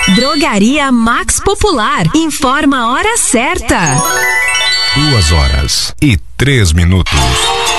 Drogaria Max Popular. Informa a hora certa. 2h03.